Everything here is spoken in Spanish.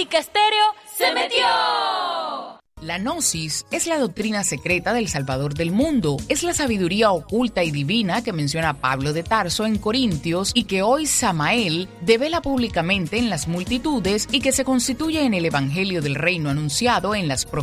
Fanática Estéreo se metió. La Gnosis es la doctrina secreta del Salvador del mundo. Es la sabiduría oculta y divina que menciona Pablo de Tarso en Corintios y que hoy Samael devela públicamente en las multitudes y que se constituye en el Evangelio del Reino anunciado en las